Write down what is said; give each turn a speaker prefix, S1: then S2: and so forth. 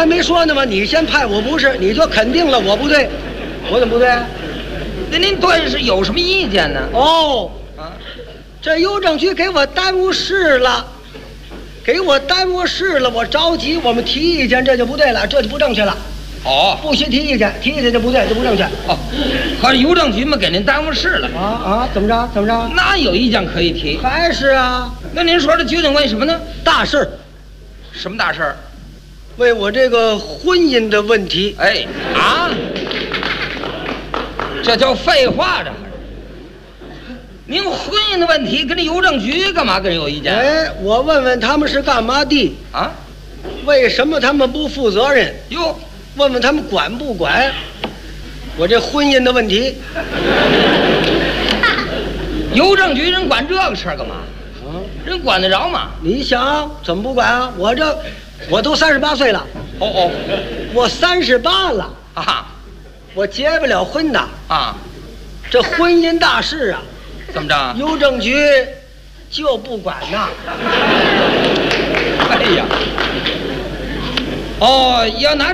S1: 还没说呢吗？你先派我不是，你就肯定了我不对，我怎么不对？
S2: 那您对是有什么意见呢？
S1: 哦，
S2: 啊，
S1: 这邮政局给我耽误事了，我着急，我们提意见，这就不对了，这就不正确了。
S2: 哦
S1: 不许提意见，提意见就不对，就不正确。
S2: 哦，可是邮政局嘛给您耽误事了。
S1: 怎么着？
S2: 那有意见可以提。
S1: 还是啊，
S2: 那您说这究竟为什么呢？
S1: 大事儿，
S2: 什么大事儿？
S1: 为我这个婚姻的问题。
S2: 哎啊，这叫废话，这还是？您婚姻的问题跟这邮政局干嘛跟人有意见？
S1: 哎，我问问他们是干嘛的？
S2: 啊，
S1: 为什么他们不负责任？
S2: 哟，
S1: 问问他们管不管我这婚姻的问题？
S2: 邮政局人管这个事儿干嘛？人管得着吗？
S1: 你想怎么不管啊？我都38岁了，
S2: 哦，
S1: 我38了
S2: 啊
S1: 我结不了婚呐。
S2: 啊，
S1: 这婚姻大事啊，
S2: 怎么着？
S1: 邮政局就不管呐。
S2: 哎呀，哦，要拿